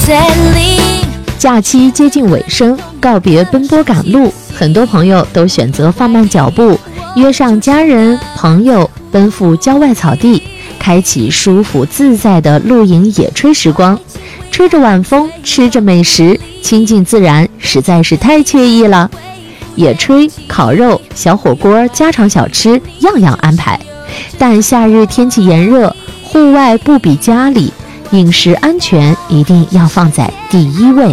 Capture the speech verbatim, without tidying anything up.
假期接近尾声，告别奔波赶路，很多朋友都选择放慢脚步，约上家人朋友，奔赴郊外草地，开启舒服自在的露营野炊时光。吹着晚风，吃着美食，亲近自然，实在是太惬意了。野炊、烤肉、小火锅、家常小吃，样样安排。但夏日天气炎热，户外不比家里，饮食安全一定要放在第一位。